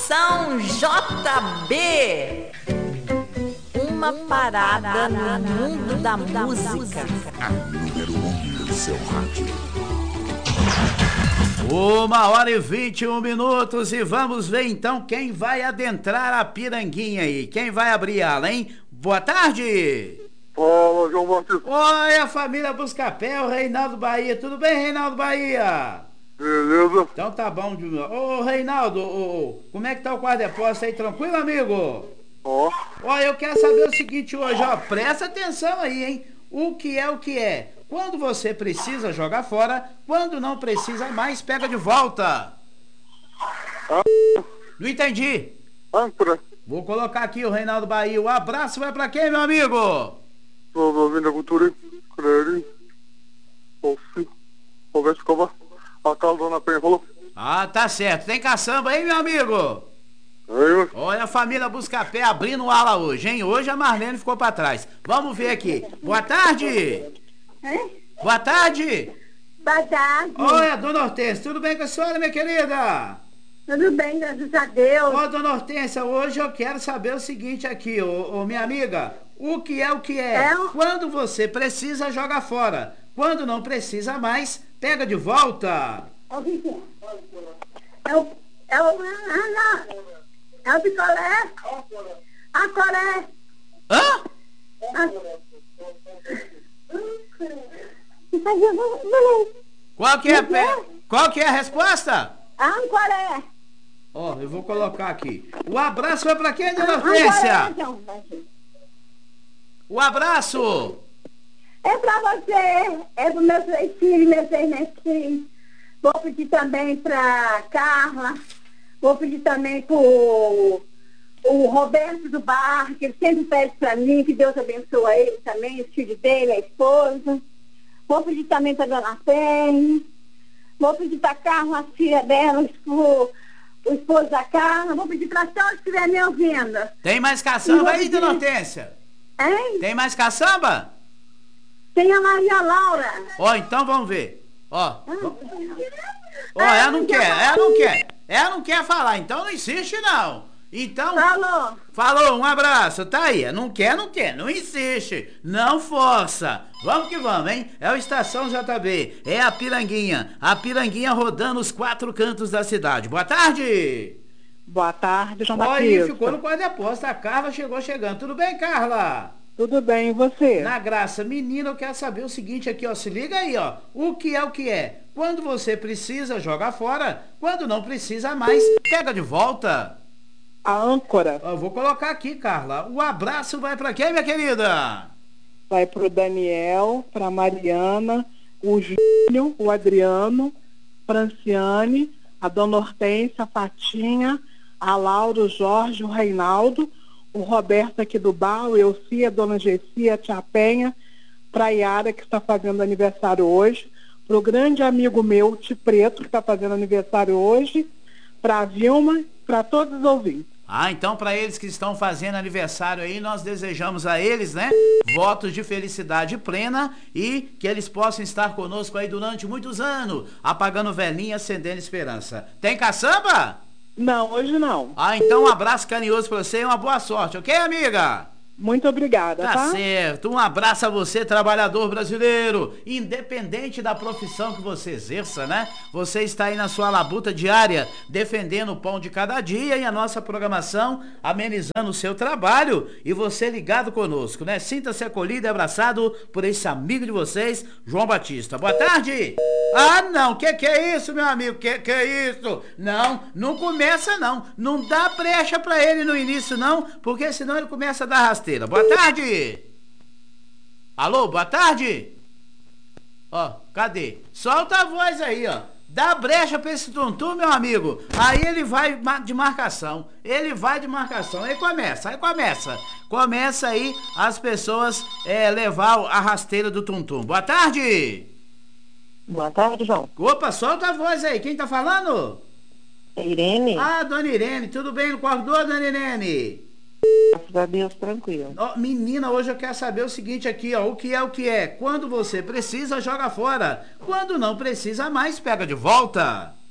Estação JB. Uma parada no mundo da música. A número 1 do seu rádio. 1h21 e vamos ver então quem vai adentrar a piranguinha aí. Quem vai abrir ela, hein? Boa tarde! Fala, João Batista. Oi, a família Buscapé, o Reinaldo Bahia. Tudo bem, Reinaldo Bahia? Beleza? Então tá bom. Ô, Reinaldo, como é que tá o quadra-posta aí? Tranquilo, amigo? Ó. Ó, eu quero saber o seguinte hoje, ó. Presta atenção aí, hein? O que é? Quando você precisa, joga fora. Quando não precisa mais, pega de volta. Não entendi. Âncora. Vou colocar aqui o Reinaldo Bahia. O abraço vai pra quem, meu amigo? Tô ouvindo a cultura. Creri. Alci. Roberto Escobar. A Carla Dona Penha falou. Ah, tá certo. Tem caçamba aí, meu amigo? Aí, Olha a família Buscapé abrindo ala hoje, hein? Hoje a Marlene ficou pra trás. Vamos ver aqui. Boa tarde. Boa tarde. Boa tarde. Olha, dona Hortência, tudo bem com a senhora, minha querida? Tudo bem, graças a Deus. Ó, dona Hortência, hoje eu quero saber o seguinte aqui, minha amiga. O que é? Quando você precisa, joga fora. Quando não precisa mais, pega de volta. O que é? É o picolé. A coré. Hã? Qual que é a resposta? Ancoré. Ó, eu vou colocar aqui. O abraço vai pra quem, dona Hortência? O abraço! É pra você, é pro meus 3 filhos, meus 6 netinhos. Vou pedir também pra Carla, vou pedir também pro o Roberto do Bar, que ele sempre pede pra mim, que Deus abençoe ele também, os filhos dele, a esposa. Vou pedir também pra Dona Penha. Vou pedir pra Carla, a filha dela, o esposo da Carla. Vou pedir pra todos que estiverem me ouvindo. Tem mais caçamba aí, dona Hortência? Hein? Tem mais caçamba? Tem a Maria Laura. Ó, então vamos ver. Ó, ela não quer. Ela não quer falar, então não insiste não. Então... Falou, um abraço, tá aí. Não quer, não insiste, não força. Vamos que vamos, hein? É o Estação JB, é a Piranguinha rodando os 4 cantos da cidade. Boa tarde! Boa tarde, João Batista. Batista. Ficou no quadra-posta, a Carla chegando. Tudo bem, Carla? Tudo bem, e você? Na graça, menina, eu quero saber o seguinte aqui, ó, se liga aí, ó. O que é? Quando você precisa, joga fora. Quando não precisa mais, pega de volta. A âncora. Eu vou colocar aqui, Carla. O abraço vai pra quem, minha querida? Vai pro Daniel, pra Mariana, o Júlio, o Adriano, Franciane, a Dona Hortência, a Fatinha, a Laura, o Jorge, o Reinaldo, o Roberto aqui do bar, o Elci, a Dona Gessia, a Tia Penha, pra Yara, que está fazendo aniversário hoje, pro grande amigo meu, Ti Preto, que está fazendo aniversário hoje, pra Vilma, pra todos os ouvintes. Ah, então para eles que estão fazendo aniversário aí, nós desejamos a eles, né, votos de felicidade plena e que eles possam estar conosco aí durante muitos anos, apagando velhinha, acendendo esperança. Tem caçamba? Não, hoje não. Ah, então um abraço carinhoso pra você e uma boa sorte, ok, amiga? Muito obrigada, tá? Tá certo. Um abraço a você, trabalhador brasileiro. Independente da profissão que você exerça, né? Você está aí na sua labuta diária, defendendo o pão de cada dia e a nossa programação, amenizando o seu trabalho. E você ligado conosco, né? Sinta-se acolhido e abraçado por esse amigo de vocês, João Batista. Boa tarde. Ah, não. Que é isso, meu amigo? Que é isso? Não começa, não. Não dá brecha pra ele no início, não, porque senão ele começa a dar rasteira. Boa tarde! Alô, boa tarde! Ó, cadê? Solta a voz aí, ó. Dá brecha pra esse tuntum, meu amigo. Aí ele vai de marcação. Aí começa. Começa aí as pessoas levar a rasteira do tuntum. Boa tarde! Boa tarde, João. Opa, solta a voz aí. Quem tá falando? Irene. Ah, dona Irene. Tudo bem no corredor, dona Irene? Graças a Deus, tranquilo. Menina, hoje eu quero saber o seguinte aqui, ó. O que é? Quando você precisa, joga fora. Quando não precisa mais, pega de volta.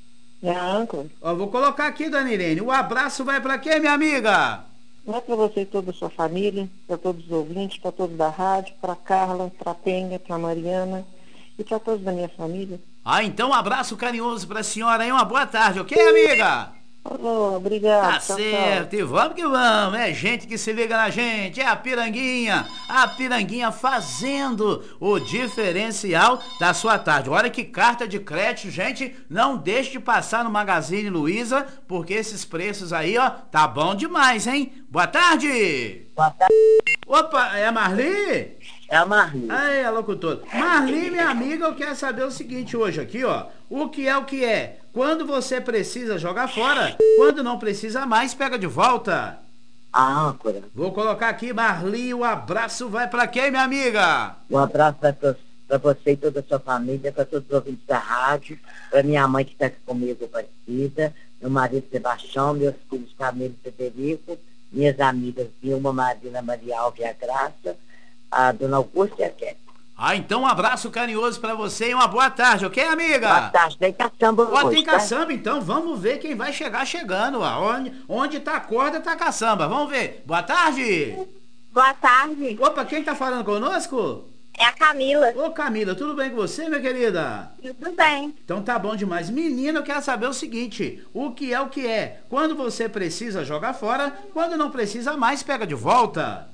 É a âncora. Ó, vou colocar aqui, dona Irene. O abraço vai pra quem, minha amiga? Vai para você e toda a sua família, para todos os ouvintes, para todos da rádio, para Carla, para Penha, para Mariana e para todos da minha família. Ah, então um abraço carinhoso pra senhora e uma boa tarde, ok, amiga? Alô, obrigado. Tá certo, e vamos que vamos, é gente que se liga na gente, é a Piranguinha fazendo o diferencial da sua tarde. Olha que carta de crédito, gente, não deixe de passar no Magazine Luiza, porque esses preços aí, ó, tá bom demais, hein? Boa tarde! Boa tarde. Opa, é a Marli? É a Marli. Aí, a locutora. Marli, minha amiga, eu quero saber o seguinte hoje aqui, ó, o que é? Quando você precisa jogar fora, quando não precisa mais, pega de volta. A âncora. Vou colocar aqui, Marli, o abraço vai pra quem, minha amiga? Um abraço para você e toda a sua família, para todos os ouvintes da rádio, para minha mãe que está aqui comigo, Aparecida, meu marido Sebastião, meus filhos Camilo e Federico, minhas amigas Vilma, Marina, Maria Alves e a Graça, a dona Augusta e a Kétia. Ah, então um abraço carinhoso pra você e uma boa tarde, ok, amiga? Boa tarde, tem caçamba Ó, hoje, tem tá? caçamba, então vamos ver quem vai chegar chegando, ó. Onde tá a corda, tá a caçamba, vamos ver. Boa tarde! Boa tarde. Opa, quem tá falando conosco? É a Camila. Ô, Camila, tudo bem com você, minha querida? Tudo bem. Então tá bom demais. Menina, eu quero saber o seguinte, o que é? Quando você precisa jogar fora, quando não precisa mais, pega de volta.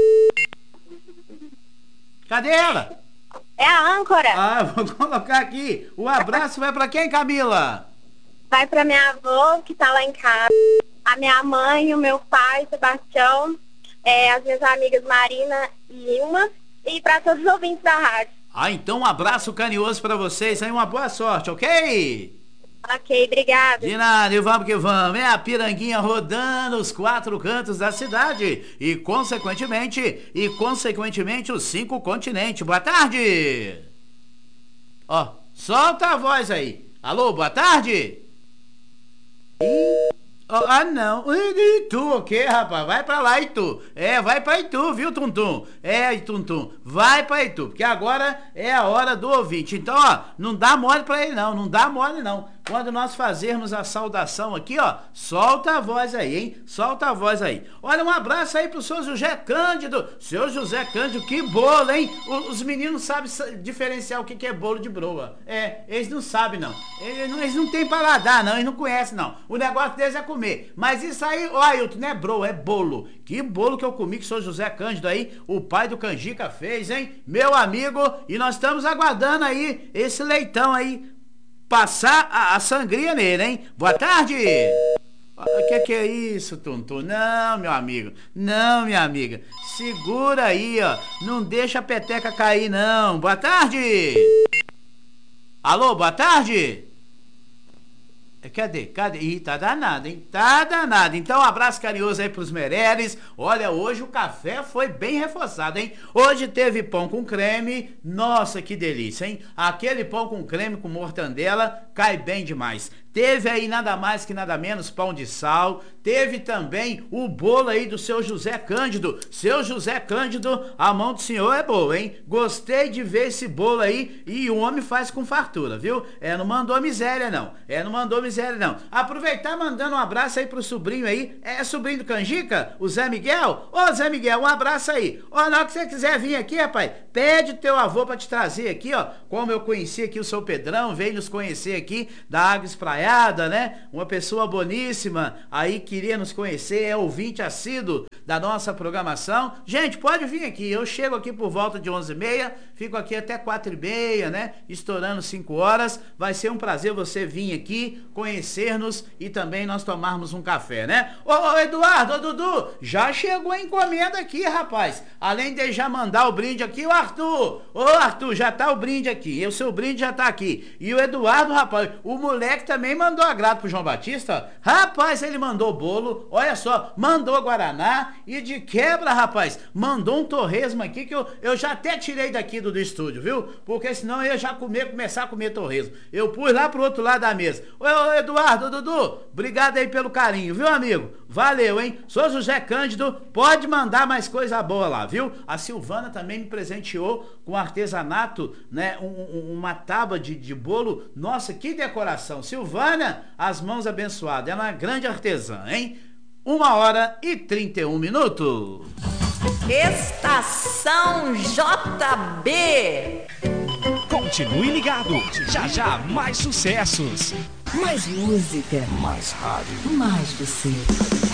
Cadê ela? É a âncora. Ah, vou colocar aqui. O abraço vai pra quem, Camila? Vai pra minha avó, que tá lá em casa. A minha mãe, o meu pai, Sebastião. As minhas amigas Marina e Ilma. E pra todos os ouvintes da rádio. Ah, então um abraço carinhoso pra vocês aí, uma boa sorte, ok? Ok, obrigada. De nada, e vamos que vamos. É a Piranguinha rodando os 4 cantos da cidade e, consequentemente, os 5 continentes. Boa tarde! Ó, solta a voz aí. Alô, boa tarde? Ah, não. Itu, o quê, rapaz? Vai pra lá, Itu. Vai pra Itu, viu, Tuntum? Tuntum. Vai pra Itu, porque agora é a hora do ouvinte. Então, ó, não dá mole pra ele, não. Não dá mole, não. Quando nós fazermos a saudação aqui, ó, solta a voz aí, hein? Solta a voz aí. Olha, um abraço aí pro seu José Cândido. Seu José Cândido, que bolo, hein? Os meninos sabem diferenciar o que é bolo de broa. Eles não sabem, não. Eles não têm paladar, não. Eles não conhecem, não. O negócio deles é comer. Mas isso aí, ó, Ailton, não é broa, é bolo. Que bolo que eu comi que o seu José Cândido aí, o pai do Canjica fez, hein? Meu amigo, e nós estamos aguardando aí esse leitão aí, passar a sangria nele, hein? Boa tarde! O que é isso, Tuntum? Não, meu amigo. Não, minha amiga. Segura aí, ó. Não deixa a peteca cair, não. Boa tarde! Alô, boa tarde! Cadê? Ih, tá danado, hein? Tá danado. Então, um abraço carinhoso aí pros Meirelles. Olha, hoje o café foi bem reforçado, hein? Hoje teve pão com creme. Nossa, que delícia, hein? Aquele pão com creme com mortandela cai bem demais. Teve aí nada mais que nada menos pão de sal. Teve também o bolo aí do seu José Cândido. Seu José Cândido, a mão do senhor é boa, hein? Gostei de ver esse bolo aí e o homem faz com fartura, viu? Não mandou miséria, não. Não mandou miséria, não. Aproveitar mandando um abraço aí pro sobrinho aí. É sobrinho do Canjica? O Zé Miguel? Ô, Zé Miguel, um abraço aí. Ó, na hora que você quiser vir aqui, rapaz, pede o teu avô pra te trazer aqui, ó. Como eu conheci aqui o seu Pedrão, veio nos conhecer aqui da Água Espraiada, né? Uma pessoa boníssima aí, queria nos conhecer, é ouvinte assíduo da nossa programação. Gente, pode vir aqui, eu chego aqui por volta de 11h30, fico aqui até 4h30, né? Estourando 5 horas, vai ser um prazer você vir aqui, conhecer-nos e também nós tomarmos um café, né? Ô Eduardo, ô Dudu, já chegou a encomenda aqui, rapaz. Além de já mandar o brinde aqui, o Arthur. Ô Arthur, já tá o brinde aqui, e o seu brinde já tá aqui. E o Eduardo, rapaz, o moleque também mandou agrado pro João Batista. Rapaz, ele mandou bolo, olha só, mandou guaraná e de quebra, rapaz, mandou um torresmo aqui que eu já até tirei daqui do estúdio, viu? Porque senão eu ia já começar a comer torresmo. Eu pus lá pro outro lado da mesa. Ô Eduardo, ô Dudu, obrigado aí pelo carinho, viu, amigo? Valeu, hein? Sou José Cândido, pode mandar mais coisa boa lá, viu? A Silvana também me presenteou com artesanato, né? Uma tábua de bolo. Nossa, que decoração. Silvana, Olha, as mãos abençoadas. Ela é uma grande artesã, hein? 1h31. Estação JB. Continue ligado. Já já mais sucessos. Mais música. Mais rádio. Mais você.